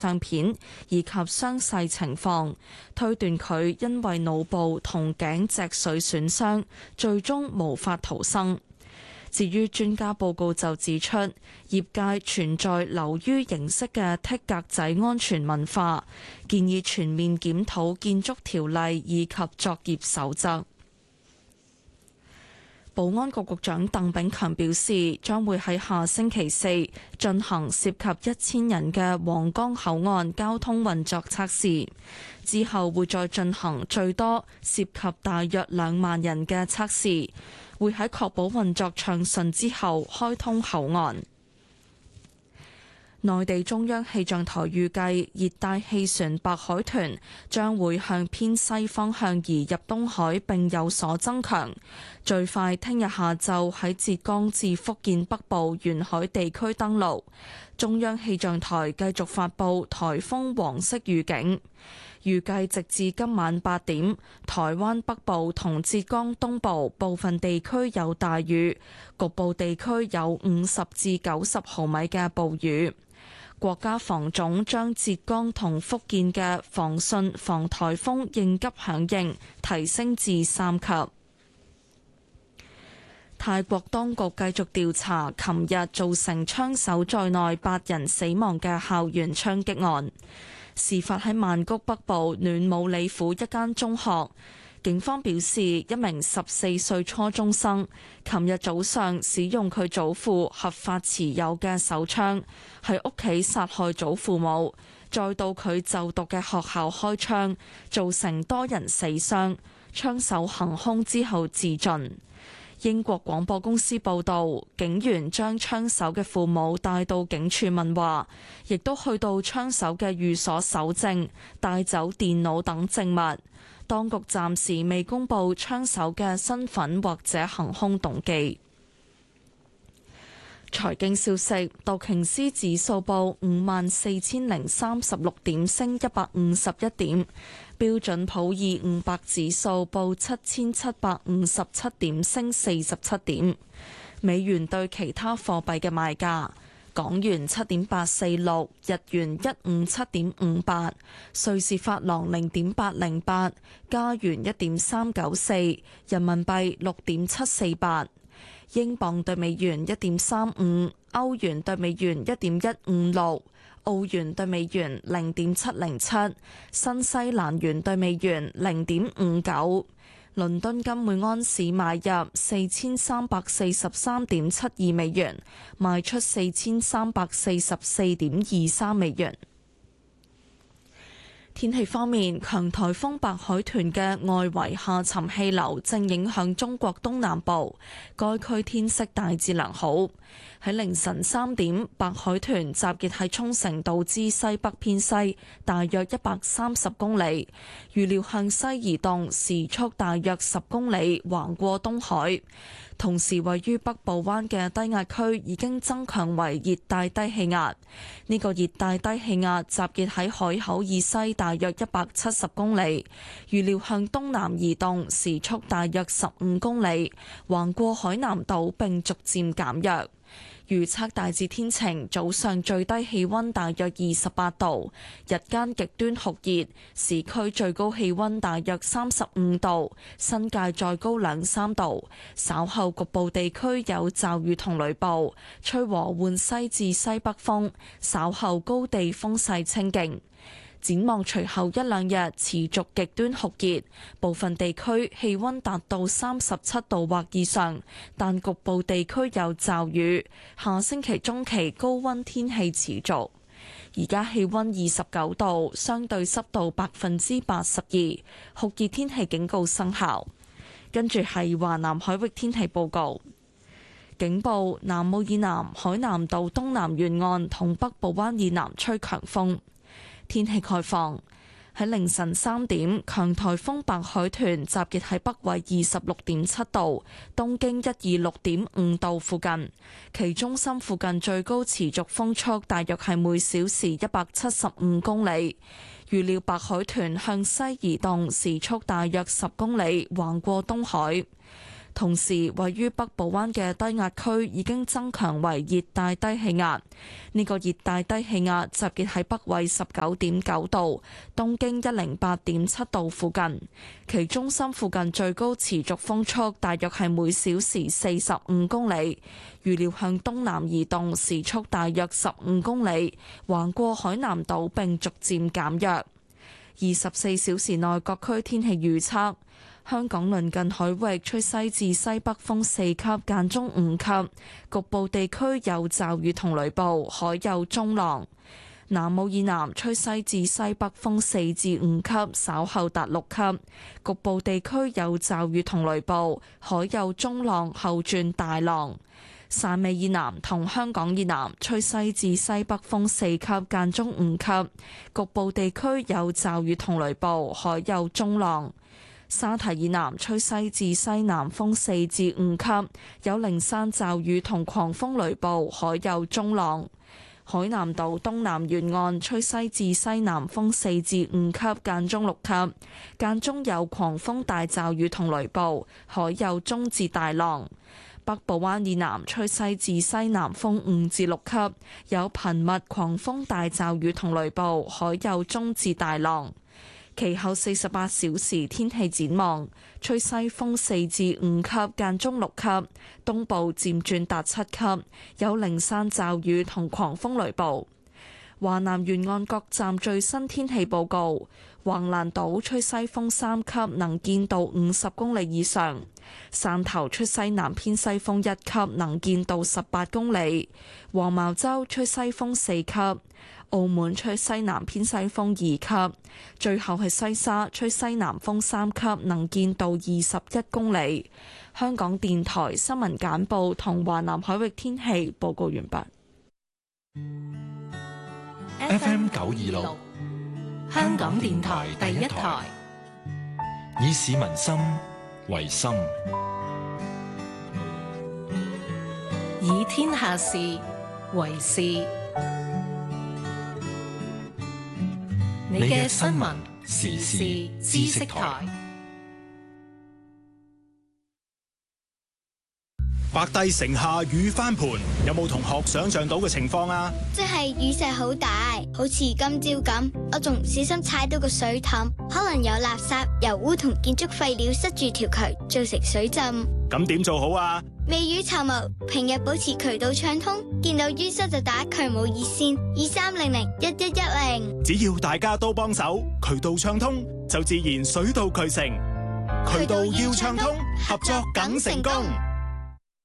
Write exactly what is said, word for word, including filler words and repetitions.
相片以及傷勢情況，推斷佢因為腦部同頸脊髓損傷，最終無法逃生。至於專家報告就指出，業界存在流於形式嘅剔格仔安全文化，建議全面檢討建築條例以及作業守則。保安局局長鄧炳強表示，將會喺下星期四進行涉及一千人嘅皇崗口岸交通運作測試，之後會再進行最多涉及大約兩萬人嘅測試，會喺確保運作暢順之後開通口岸。內地中央氣象台預計熱帶氣旋白海豚將會向偏西方向移入東海並有所增強，最快聽日下晝喺浙江至福建北部沿海地區登陸。中央氣象台繼續發布颱風黃色預警，預計直至今晚八點，台灣北部同浙江東部部分地區有大雨，局部地區有五十至九十毫米嘅暴雨。國家防總將浙江同福建嘅防汛防颱風應急響應提升至三級。泰國當局繼續調查琴日造成槍手在內八人死亡嘅校園槍擊案，事發喺曼谷北部暖武里府一間中學。警方表示，一名十四歲初中生琴日早上使用佢祖父合法持有嘅手槍喺屋企殺害祖父母，再到佢就讀嘅學校開槍，造成多人死傷。槍手行兇之後自盡。英國廣播公司報導，警員將槍手嘅父母帶到警署問話，亦都去到槍手嘅寓所搜證，帶走電腦等證物。當局暫時未公布槍手嘅身份或者行兇動機。財經消息，道瓊斯指數報五萬四千零三十六點，升一百五十一點；標準普爾五百指數報七千七百五十七點，升四十七點。美元對其他貨幣嘅賣價：港元七點八四六，日元一五七點五八，瑞士法郎零點八零八，加元一點三九四，人民幣六點七四八，英鎊對美元一點三五，歐元對美元一點一五六，澳元對美元零點七零七，新西蘭元對美元零點五九。倫敦金每安士買入四千三百四十三點七二美元，賣出四千三百四十四點二三美元。天氣方面，強颱風白海豚嘅外圍下沉氣流正影響中國東南部，該區天色大致良好。喺凌晨三點，白海豚集結喺沖繩島之西北偏西，大約一百三十公里，預料向西移動，時速大約十公里，橫過東海。同時，位於北部灣嘅低壓區已經增強為熱帶低氣壓。呢個熱帶低氣壓集結喺海口以西大約一百七十公里，預料向東南移動，時速大約十五公里，橫過海南島並逐漸減弱。預測大致天晴，早上最低氣溫大約二十八度，日間極端酷熱，市區最高氣溫大約三十五度，新界再高兩三度。稍後局部地區有驟雨同雷暴，吹和緩西至西北風，稍後高地風勢清勁。展望隨後一兩日持續極端酷熱，部分地區氣溫達到三十七度或以上，但局部地區有驟雨。下星期中期高溫天氣持續。而家氣溫二十九度，相對濕度百分之八十二，酷熱天氣警告生效。跟住係華南海域天氣報告。警報：南澳以南海南島東南沿岸同北部灣以南吹強風。天氣概況：喺凌晨三點，強颱風白海豚集結喺北緯二十六點七度、東經一二六點五度附近，其中心附近最高持續風速大約係每小時一百七十五公里。預料白海豚向西移動，時速大約十公里，橫過東海。 同時，位於北部灣嘅低壓區已經增強為熱帶低氣壓。呢個熱帶低氣壓集結喺北緯十九點九度、東經一零八點七度附近，其中心附近最高持續風速大約係每小時四十五公里，預料向東南移動，時速大約十五公里，橫過海南島並逐漸減弱。二十四小時內各區天氣預測。香港鄰近海域吹西至西北風四級，間中五級，局部地區有驟雨同雷暴，海有中浪。南澳以南吹西至西北風四至五級，稍後達六級，局部地區有驟雨同雷暴，海有中浪，後轉大浪。汕尾以南同香港以南吹西至西北風四級，間中五級，局部地區有驟雨同雷暴，海有中浪。沙堤以南吹西至西南風四至五級，有零散驟雨同狂風雷暴，海有中浪。海南島東南沿岸吹西至西南風四至五級，間中六級，間中有狂風大驟雨同雷暴，海有中至大浪。北部灣以南吹西至西南風五至六級，有頻密狂風大驟雨同雷暴，海有中至大浪。其後四十八小時天氣展望，吹西風四至五級，間中六級，東部漸轉達七級，有零散驟雨同狂風雷暴。華南沿岸各站最新天氣報告：橫瀾島吹西風三級，能見度五十公里以上；汕頭吹西南偏西風一級，能見度十八公里；黃茅洲吹西風四級；澳門吹西南偏西風二級；最後係西沙吹西南風三級，能見度二十一公里。香港電台新聞簡報同華南海域天氣報告完畢。 F M 九二六，香港電台第一台，以市民心為心， 以天下事為事。你嘅新聞時事知識台。 白帝城下雨翻盤，有冇同學想象到嘅情況啊？ 即係雨勢好大，好似今朝咁，我仲唔小心踩到個水凼，可能有垃圾、油污同建築廢料塞住條渠，造成水浸。 咁點做好啊？ 未雨綢繆，平日保持渠道暢通，見到淤塞就打渠務熱線二三零零一一一零。 只要大家都幫手，渠道暢通，就自然水到渠成。渠道要暢通，合作梗成功。